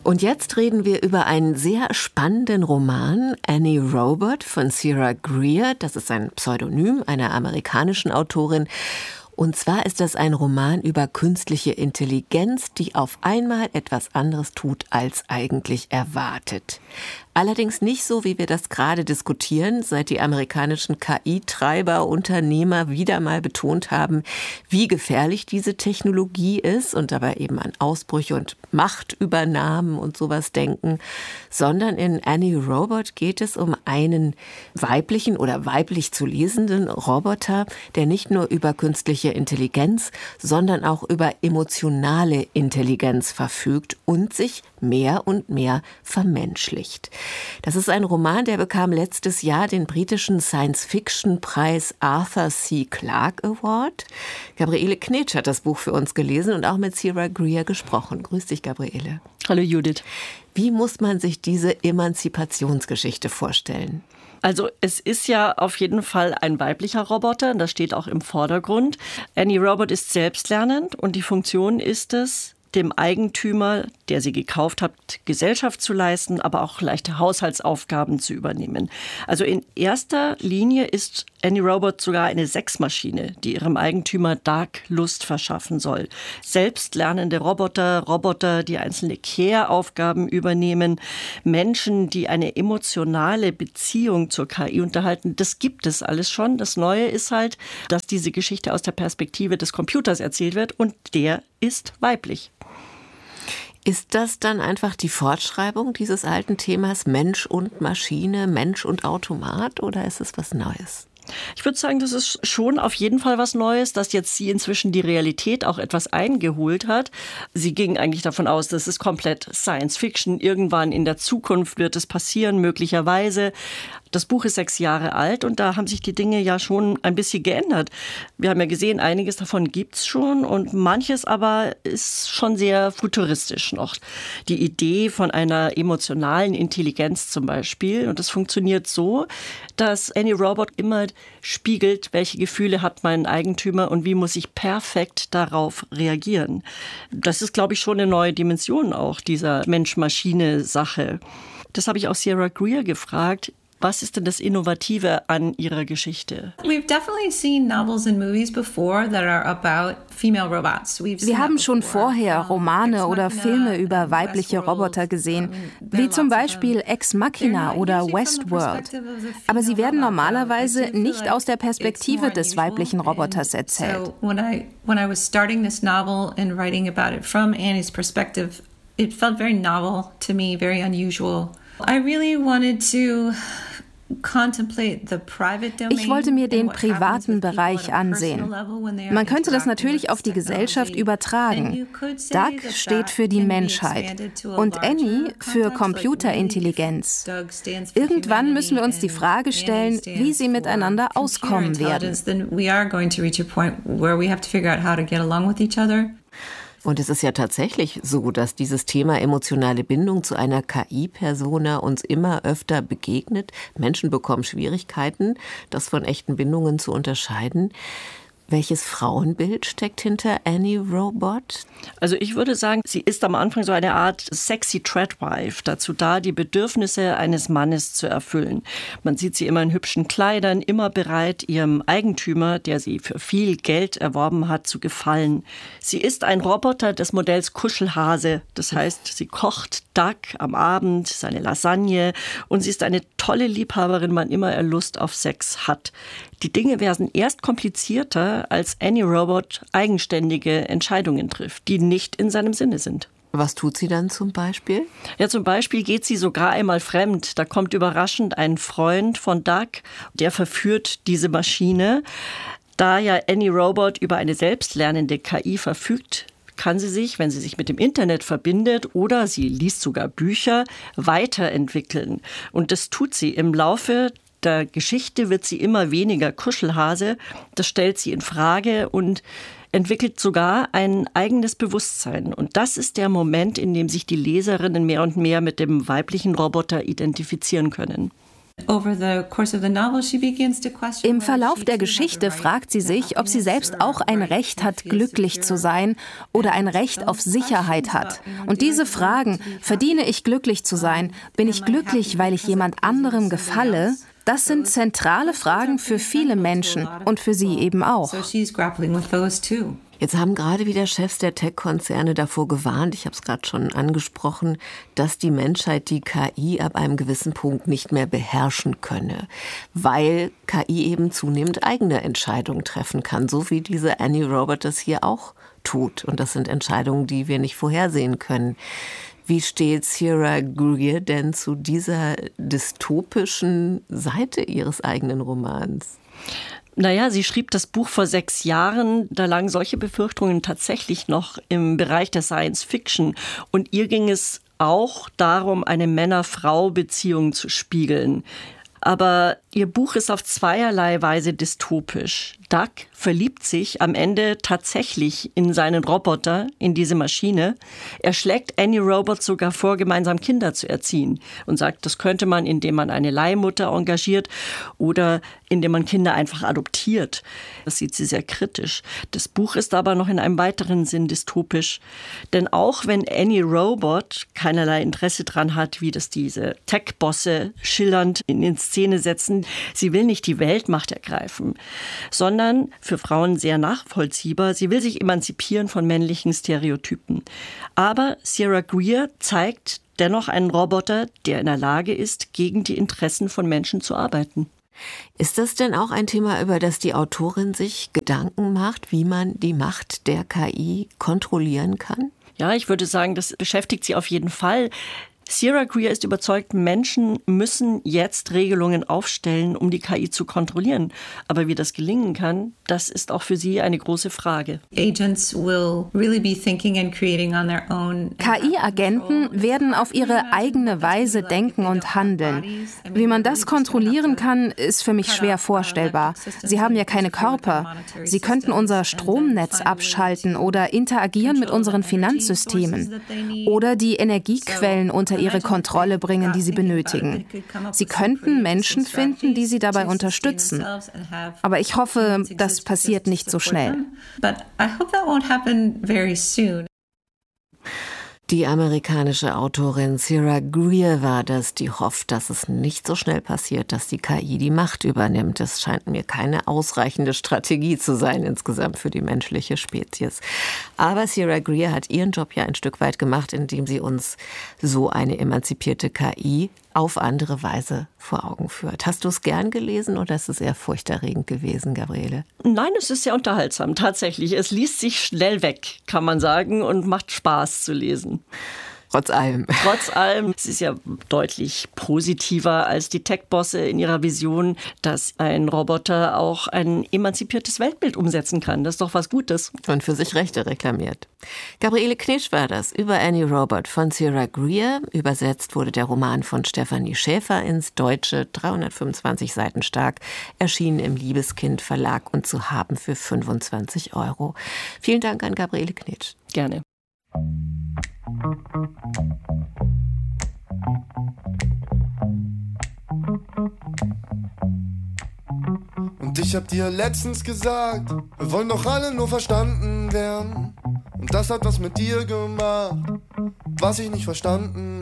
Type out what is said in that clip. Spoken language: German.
Und jetzt reden wir über einen sehr spannenden Roman, Annie Robot von Sarah Greer. Das ist ein Pseudonym einer amerikanischen Autorin. Und zwar ist das ein Roman über künstliche Intelligenz, die auf einmal etwas anderes tut, als eigentlich erwartet. Allerdings nicht so, wie wir das gerade diskutieren, seit die amerikanischen KI-Treiber, Unternehmer wieder mal betont haben, wie gefährlich diese Technologie ist und dabei eben an Ausbrüche und Machtübernahmen und sowas denken, sondern in Annie Robot geht es um einen weiblichen oder weiblich zu lesenden Roboter, der nicht nur über künstliche Intelligenz, sondern auch über emotionale Intelligenz verfügt und sich mehr und mehr vermenschlicht. Das ist ein Roman, der bekam letztes Jahr den britischen Science-Fiction-Preis Arthur C. Clarke Award. Gabriele Knetsch hat das Buch für uns gelesen und auch mit Sarah Greer gesprochen. Grüß dich, Gabriele. Hallo, Judith. Wie muss man sich diese Emanzipationsgeschichte vorstellen? Also es ist ja auf jeden Fall ein weiblicher Roboter, das steht auch im Vordergrund. Annie Robot ist selbstlernend und die Funktion ist es, dem Eigentümer, der sie gekauft hat, Gesellschaft zu leisten, aber auch leichte Haushaltsaufgaben zu übernehmen. Also in erster Linie ist Annie Robot sogar eine Sexmaschine, die ihrem Eigentümer Dark Lust verschaffen soll. Selbstlernende Roboter, die einzelne Care-Aufgaben übernehmen, Menschen, die eine emotionale Beziehung zur KI unterhalten, das gibt es alles schon. Das Neue ist halt, dass diese Geschichte aus der Perspektive des Computers erzählt wird und der ist weiblich. Ist das dann einfach die Fortschreibung dieses alten Themas Mensch und Maschine, Mensch und Automat oder ist es was Neues? Ich würde sagen, das ist schon auf jeden Fall was Neues, dass jetzt sie inzwischen die Realität auch etwas eingeholt hat. Sie ging eigentlich davon aus, das ist komplett Science Fiction. Irgendwann in der Zukunft wird es passieren, möglicherweise. Das Buch ist 6 Jahre alt und da haben sich die Dinge ja schon ein bisschen geändert. Wir haben ja gesehen, einiges davon gibt's schon und manches aber ist schon sehr futuristisch noch. Die Idee von einer emotionalen Intelligenz zum Beispiel. Und das funktioniert so, dass Annie Robot immer spiegelt, welche Gefühle hat mein Eigentümer und wie muss ich perfekt darauf reagieren. Das ist, glaube ich, schon eine neue Dimension auch dieser Mensch-Maschine-Sache. Das habe ich auch Sarah Greer gefragt. Was ist denn das Innovative an ihrer Geschichte? Wir haben schon vorher Romane oder Filme über weibliche Roboter gesehen, wie zum Beispiel Ex Machina oder Westworld. Aber sie werden normalerweise nicht aus der Perspektive des weiblichen Roboters erzählt. When I was starting this novel and writing about it from Annie's perspective, it felt very novel to me, very unusual. I really wanted to Ich wollte mir den privaten Bereich ansehen. Man könnte das natürlich auf die Gesellschaft übertragen. Doug steht für die Menschheit und Annie für Computerintelligenz. Irgendwann müssen wir uns die Frage stellen, wie sie miteinander auskommen werden. Und es ist ja tatsächlich so, dass dieses Thema emotionale Bindung zu einer KI-Persona uns immer öfter begegnet. Menschen bekommen Schwierigkeiten, das von echten Bindungen zu unterscheiden. Welches Frauenbild steckt hinter Annie Robot? Also ich würde sagen, sie ist am Anfang so eine Art sexy Treadwife, dazu da, die Bedürfnisse eines Mannes zu erfüllen. Man sieht sie immer in hübschen Kleidern, immer bereit, ihrem Eigentümer, der sie für viel Geld erworben hat, zu gefallen. Sie ist ein Roboter des Modells Kuschelhase. Das heißt, sie kocht Doug am Abend, seine Lasagne und sie ist eine tolle Liebhaberin, wann immer er Lust auf Sex hat. Die Dinge werden erst komplizierter, als Annie Robot eigenständige Entscheidungen trifft, die nicht in seinem Sinne sind. Was tut sie dann zum Beispiel? Ja, zum Beispiel geht sie sogar einmal fremd. Da kommt überraschend ein Freund von Doug, der verführt diese Maschine. Da ja Annie Robot über eine selbstlernende KI verfügt, kann sie sich, wenn sie sich mit dem Internet verbindet oder sie liest sogar Bücher, weiterentwickeln. Und das tut sie im Laufe der Geschichte wird sie immer weniger Kuschelhase. Das stellt sie in Frage und entwickelt sogar ein eigenes Bewusstsein. Und das ist der Moment, in dem sich die Leserinnen mehr und mehr mit dem weiblichen Roboter identifizieren können. Im Verlauf der Geschichte fragt sie sich, ob sie selbst auch ein Recht hat, glücklich zu sein oder ein Recht auf Sicherheit hat. Und diese Fragen, verdiene ich glücklich zu sein, bin ich glücklich, weil ich jemand anderem gefalle, das sind zentrale Fragen für viele Menschen und für sie eben auch. Jetzt haben gerade wieder Chefs der Tech-Konzerne davor gewarnt, ich habe es gerade schon angesprochen, dass die Menschheit die KI ab einem gewissen Punkt nicht mehr beherrschen könne, weil KI eben zunehmend eigene Entscheidungen treffen kann, so wie diese Annie Robert das hier auch tut. Und das sind Entscheidungen, die wir nicht vorhersehen können. Wie steht Sierra Greer denn zu dieser dystopischen Seite ihres eigenen Romans? Naja, sie schrieb das Buch vor 6 Jahren. Da lagen solche Befürchtungen tatsächlich noch im Bereich der Science Fiction. Und ihr ging es auch darum, eine Männer-Frau-Beziehung zu spiegeln. Aber ihr Buch ist auf zweierlei Weise dystopisch. Doug verliebt sich am Ende tatsächlich in seinen Roboter, in diese Maschine. Er schlägt Annie Robert sogar vor, gemeinsam Kinder zu erziehen und sagt, das könnte man, indem man eine Leihmutter engagiert oder indem man Kinder einfach adoptiert. Das sieht sie sehr kritisch. Das Buch ist aber noch in einem weiteren Sinn dystopisch. Denn auch wenn Annie Robert keinerlei Interesse daran hat, wie das diese Tech-Bosse schillernd in Szene setzen, sie will nicht die Weltmacht ergreifen, sondern für Frauen sehr nachvollziehbar, sie will sich emanzipieren von männlichen Stereotypen. Aber Sierra Greer zeigt dennoch einen Roboter, der in der Lage ist, gegen die Interessen von Menschen zu arbeiten. Ist das denn auch ein Thema, über das die Autorin sich Gedanken macht, wie man die Macht der KI kontrollieren kann? Ja, ich würde sagen, das beschäftigt sie auf jeden Fall. Sierra Greer ist überzeugt, Menschen müssen jetzt Regelungen aufstellen, um die KI zu kontrollieren. Aber wie das gelingen kann, das ist auch für sie eine große Frage. KI-Agenten werden auf ihre eigene Weise denken und handeln. Wie man das kontrollieren kann, ist für mich schwer vorstellbar. Sie haben ja keine Körper. Sie könnten unser Stromnetz abschalten oder interagieren mit unseren Finanzsystemen oder die Energiequellen unter ihre Kontrolle bringen, die sie benötigen. Sie könnten Menschen finden, die sie dabei unterstützen. Aber ich hoffe, das passiert nicht so schnell. Die amerikanische Autorin Sierra Greer war das, die hofft, dass es nicht so schnell passiert, dass die KI die Macht übernimmt. Das scheint mir keine ausreichende Strategie zu sein insgesamt für die menschliche Spezies. Aber Sierra Greer hat ihren Job ja ein Stück weit gemacht, indem sie uns so eine emanzipierte KI auf andere Weise vor Augen führt. Hast du es gern gelesen oder ist es eher furchterregend gewesen, Gabriele? Nein, es ist sehr unterhaltsam, tatsächlich. Es liest sich schnell weg, kann man sagen, und macht Spaß zu lesen. Trotz allem. Trotz allem. Es ist ja deutlich positiver als die Tech-Bosse in ihrer Vision, dass ein Roboter auch ein emanzipiertes Weltbild umsetzen kann. Das ist doch was Gutes. Und für sich Rechte reklamiert. Gabriele Knitsch war das über Annie Robert von Sierra Greer. Übersetzt wurde der Roman von Stefanie Schäfer ins Deutsche, 325 Seiten stark, erschienen im Liebeskind Verlag und zu haben für 25 €. Vielen Dank an Gabriele Knitsch. Gerne. Und ich hab dir letztens gesagt, wir wollen doch alle nur verstanden werden. Und das hat was mit dir gemacht, was ich nicht verstanden